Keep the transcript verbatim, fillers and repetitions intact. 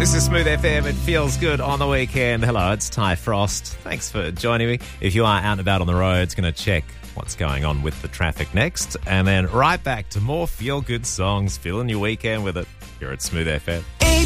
This is Smooth F M. It feels good on the weekend. Hello, it's Ty Frost. Thanks for joining me. If you are out and about on the roads, going to check what's going on with the traffic next. And then right back to more feel-good songs. Fill in your weekend with it here at Smooth F M.